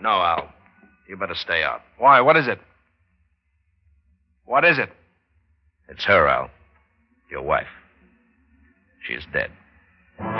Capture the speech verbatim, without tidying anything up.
No, Al. You better stay out. Why? What is it? What is it? It's her, Al. Your wife. She's dead.